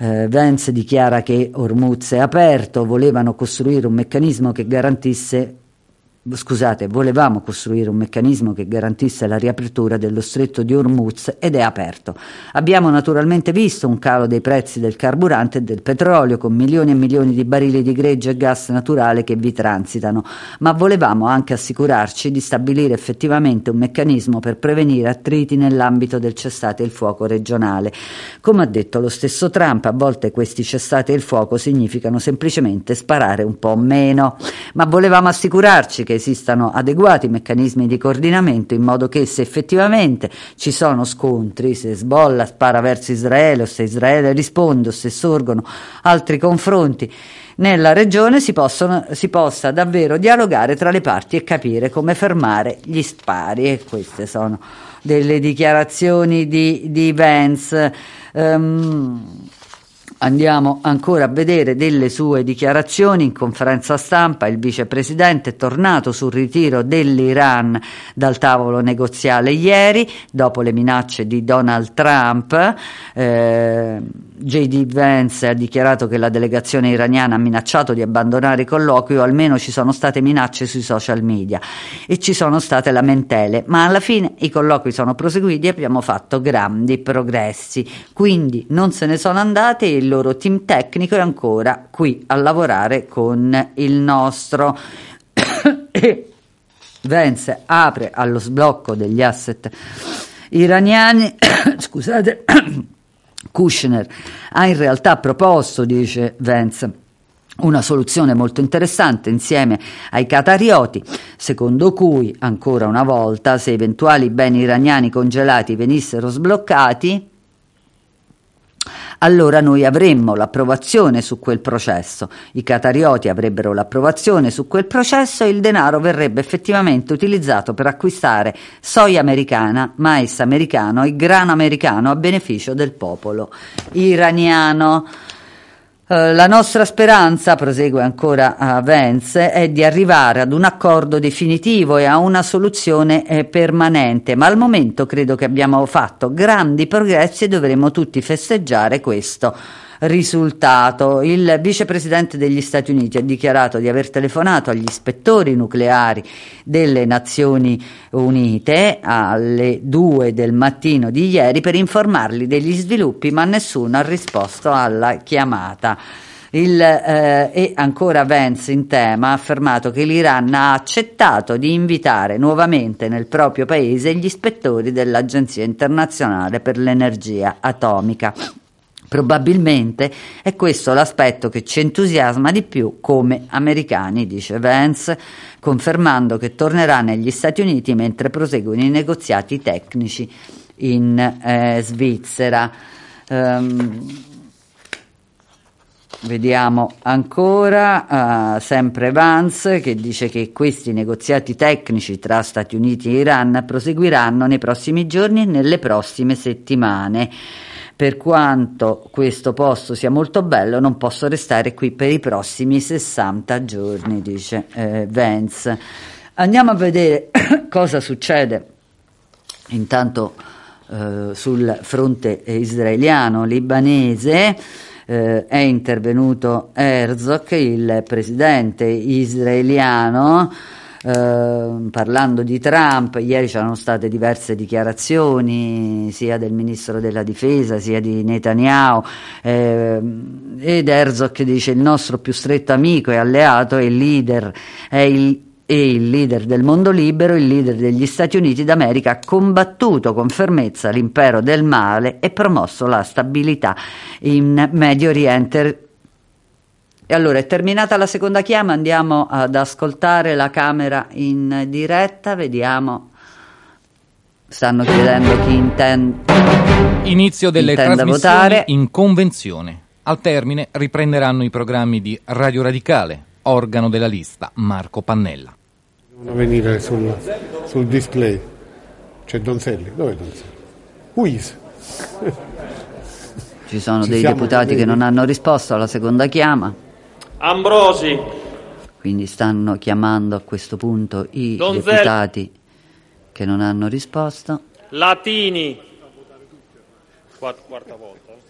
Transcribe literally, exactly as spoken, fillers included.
Eh, Vance dichiara che Hormuz è aperto, volevano costruire un meccanismo che garantisse Scusate, volevamo costruire un meccanismo che garantisse la riapertura dello stretto di Hormuz ed è aperto. Abbiamo naturalmente visto un calo dei prezzi del carburante e del petrolio, con milioni e milioni di barili di greggio e gas naturale che vi transitano, ma volevamo anche assicurarci di stabilire effettivamente un meccanismo per prevenire attriti nell'ambito del cessate il fuoco regionale. Come ha detto lo stesso Trump, a volte questi cessate il fuoco significano semplicemente sparare un po' meno, ma volevamo assicurarci che esistano adeguati meccanismi di coordinamento in modo che se effettivamente ci sono scontri, se Hezbollah spara verso Israele o se Israele risponde o se sorgono altri confronti nella regione, si, possono, si possa davvero dialogare tra le parti e capire come fermare gli spari. E queste sono delle dichiarazioni di, di Vance. Um, Andiamo ancora a vedere delle sue dichiarazioni. In conferenza stampa il vicepresidente è tornato sul ritiro dell'Iran dal tavolo negoziale ieri, dopo le minacce di Donald Trump. Eh, J D Vance ha dichiarato che la delegazione iraniana ha minacciato di abbandonare i colloqui, o almeno ci sono state minacce sui social media e ci sono state lamentele, ma alla fine i colloqui sono proseguiti e abbiamo fatto grandi progressi, quindi non se ne sono andati e il loro team tecnico è ancora qui a lavorare con il nostro. E Vance apre allo sblocco degli asset iraniani. Scusate. Kushner ha in realtà proposto, dice Vance, una soluzione molto interessante insieme ai qatarioti, secondo cui, ancora una volta, se eventuali beni iraniani congelati venissero sbloccati, allora noi avremmo l'approvazione su quel processo, i qatarioti avrebbero l'approvazione su quel processo e il denaro verrebbe effettivamente utilizzato per acquistare soia americana, mais americano e grano americano a beneficio del popolo iraniano. La nostra speranza, prosegue ancora a Vance, è di arrivare ad un accordo definitivo e a una soluzione eh, permanente, ma al momento credo che abbiamo fatto grandi progressi e dovremo tutti festeggiare questo risultato. Il vicepresidente degli Stati Uniti ha dichiarato di aver telefonato agli ispettori nucleari delle Nazioni Unite alle due del mattino di ieri per informarli degli sviluppi, ma nessuno ha risposto alla chiamata. Il, eh, e ancora Vance in tema ha affermato che l'Iran ha accettato di invitare nuovamente nel proprio paese gli ispettori dell'Agenzia internazionale per l'energia atomica. Probabilmente è questo l'aspetto che ci entusiasma di più come americani, dice Vance, confermando che tornerà negli Stati Uniti mentre proseguono i negoziati tecnici in eh, Svizzera. Um, Vediamo ancora, uh, sempre Vance, che dice che questi negoziati tecnici tra Stati Uniti e Iran proseguiranno nei prossimi giorni e nelle prossime settimane. Per quanto questo posto sia molto bello, non posso restare qui per i prossimi sessanta giorni, dice eh, Vance. Andiamo a vedere cosa succede intanto eh, sul fronte israeliano, libanese. Eh, è intervenuto Herzog, il presidente israeliano, eh, parlando di Trump. Ieri c'erano state diverse dichiarazioni sia del ministro della difesa sia di Netanyahu, eh, ed Herzog dice: il nostro più stretto amico e alleato è il leader, è il e il leader del mondo libero, il leader degli Stati Uniti d'America, ha combattuto con fermezza l'impero del male e promosso la stabilità in Medio Oriente. E allora è terminata la seconda chiama, andiamo ad ascoltare la Camera in diretta, vediamo. Stanno chiedendo chi intende Inizio delle trasmissioni votare. In convenzione. Al termine riprenderanno i programmi di Radio Radicale, organo della lista Marco Pannella. Devono venire sul, sul display. C'è Donzelli. Dove è Donzelli? Who is? Ci sono Ci dei siamo, deputati vedi? che non hanno risposto alla seconda chiama. Ambrosi. Quindi stanno chiamando a questo punto i Donzelli. deputati che non hanno risposto. Latini. Quarta, quarta volta.